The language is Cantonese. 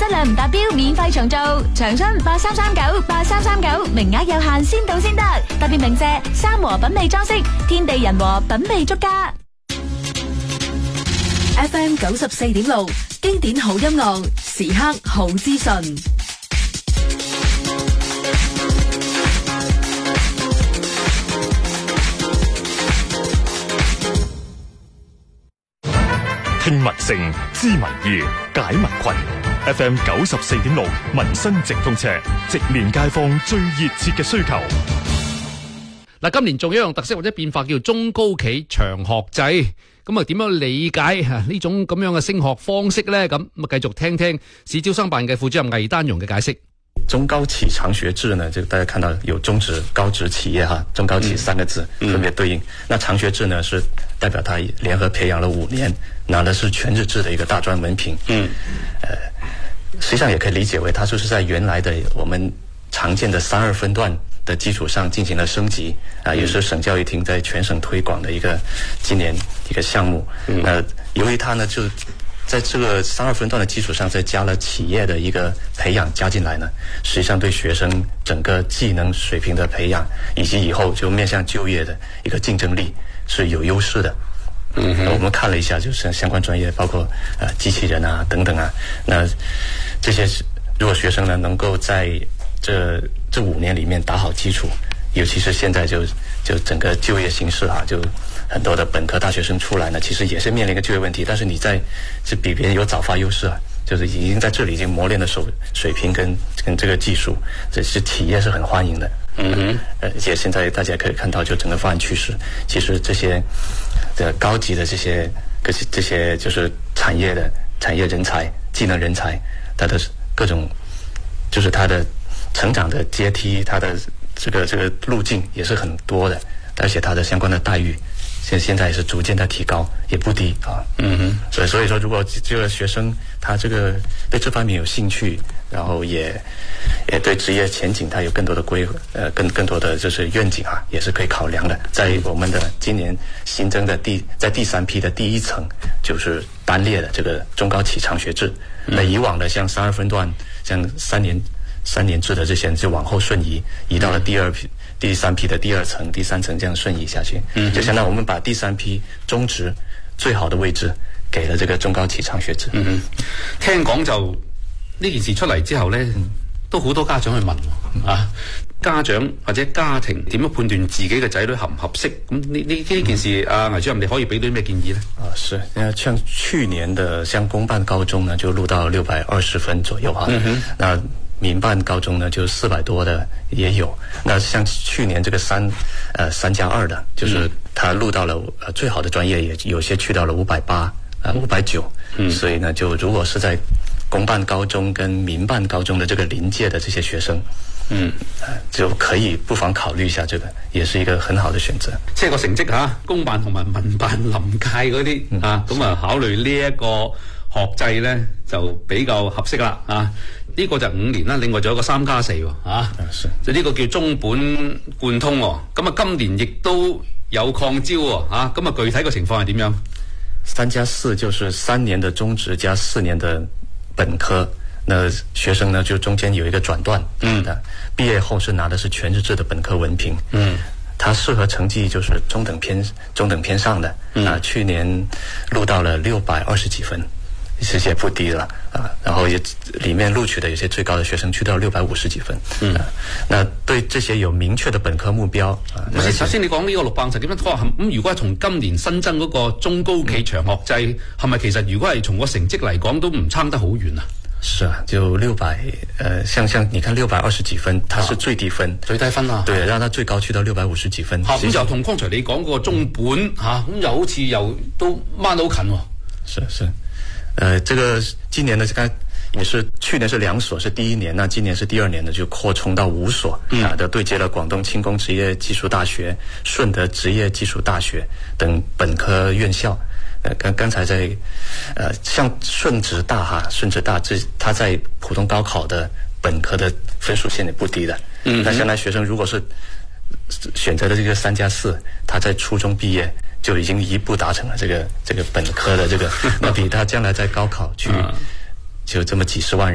質量唔達標免費重做。長春83398339，名額有限，先到先得。特別鳴謝三和品味裝飾、天地人和品味足家。 FM 94.6，經典好音樂，時刻好資訊。 聽民聲，知民意，解民困。FM 94.6，民生直通車，直面街坊最熱切嘅需求。 嗱，今年仲有一樣特色或者變化，叫中高企長學制。咁啊，點樣理解呢種咁樣嘅升學方式呢？咁啊，繼續聽聽市招商辦嘅副主任魏丹榮嘅解釋。 中高企長學制呢，就大家看到有中職、高職企業哈，中高企三個字分別對應。那長學制呢，是代表他聯合培養了5年，拿的是全日制的一個大專文憑。實際上也可以理解為，它就是在原來的我們常見的32分段的基礎上進行了升級啊，也是省教育廳在全省推廣的一個今年一個項目。由於它呢就在這個32分段的基礎上，再加了企業的一個培養加進來呢，實際上對學生整個技能水平的培養，以及以後就面向就業的一個競爭力是有優勢的。我們看了一下，就是相關專業，包括機器人啊等等啊，那這些如果學生呢能夠在這5年裡面打好基礎，尤其是現在就整個就業形勢就很多的本科大學生出來呢，其實也是面臨一個就業問題，但是你是比別人有早發優勢就是已經在這裡已經磨練的水平跟這個技術，這是企業是很歡迎的。而且現在大家可以看到，就整個發展趨勢，其實這些高級的這些就是產業人才、技能人才，它的各種就是它的成長的階梯，它的這個路徑也是很多的，而且它的相關的待遇現在也是逐漸在提高，也不低啊。所以說，如果這個學生他這個對這方面有興趣，然後也對職業前景他有更多的更多的就是願景啊，也是可以考量的。在我們的今年新增的在第3批的第1層，就是單列的這個中高企長學制。那以往的像32分段，像3年制的這些就往後順移到了第3批的第2層、第3層這樣順移下去，就相當於我們把第3批中職最好的位置給了這個中高企長學制。 聽講就呢件事出嚟之後呢，都好多家長去問啊，家長或者家庭點樣判斷自己嘅仔女合唔合適？咁呢件事，魏主任你可以俾到咩建議呢？ 是，像去年的像公辦高中呢，就錄到620分左右哈。那民辦高中呢，就400多的也有。那像去年這個3+2的，就是他錄到了最好的專業，也有些去到了580、590。所以呢，就如果是在公辦高中跟民辦高中的這個臨界的這些學生，就可以不妨考慮一下，這個也是一個很好的選擇。 即係個成績嚇，公辦同埋民辦臨界嗰啲咁啊，考慮呢一個學制呢，就比較合適啦啊！呢個就5年啦，另外仲有個3+4就呢個叫中本貫通喎。咁啊，今年亦都有擴招喎咁啊，具體個情況係點樣 ？3+4就是3年的中職加4年的本科，那學生呢就中間有一個轉段，畢業後是拿的是全日制的本科文憑，它適合成績就是中等偏上的，去年錄到了620幾分。其實也不低了然後也裡面錄取的有些最高的學生去到650幾分。那對這些有明確的本科目標首先你講呢個650幾分，咁如果係從今年新增嗰個中高企長學制，係咪其實如果係從個成績嚟講都唔差得好遠啊？ 是啊，就600像你看620幾分，它是最低分， 最低分啊， 對，讓它最高去到650幾分。 咁就同剛才你講個中本咁又好似又都掹到近喎。 是。這個今年呢，也是去年是2所是第1年，那今年是第2年呢，就擴充到5所都對接了廣東輕工職業技術大學、順德職業技術大學等本科院校。剛才在像順職大它在普通高考的本科的分數線也不低的。那將來學生如果是選擇的這個3+4，他在初中畢業就已經一步達成了這個本科的這個，那比他將來在高考去就這麼幾十萬人。